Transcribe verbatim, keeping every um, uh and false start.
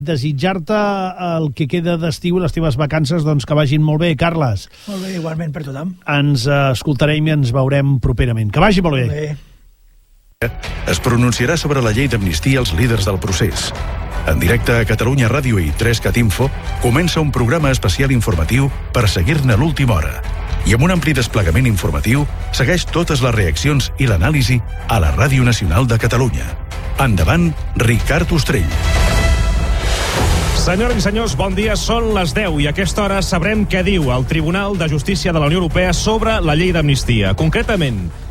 Desitjar-te el que queda d'estiu i les teves vacances, doncs que vagin molt bé, Carles. Molt bé, igualment per tothom. Ens escoltarem i ens veurem properament. Que vagi molt bé. Molt bé. Es pronunciarà sobre la llei d'amnistia als líders del procés. En directe a Catalunya Ràdio i tres cat Info comença un programa especial informatiu per seguir-ne l'última hora. I amb un ampli desplegament informatiu segueix totes les reaccions i l'anàlisi a la Ràdio Nacional de Catalunya. Endavant, Ricard Ostrell. Senyores i senyors, bon dia. Són les deu i a aquesta hora sabrem què diu el Tribunal de Justícia de la Unió Europea sobre la llei d'amnistia. Concretament,